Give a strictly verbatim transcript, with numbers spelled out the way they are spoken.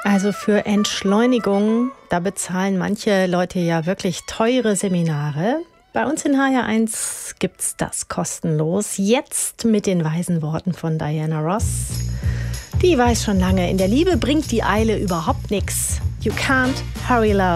Also für Entschleunigung, da bezahlen manche Leute ja wirklich teure Seminare. Bei uns in H R eins gibt's das kostenlos. Jetzt mit den weisen Worten von Diana Ross. Die weiß schon lange, in der Liebe bringt die Eile überhaupt nichts. You can't hurry love.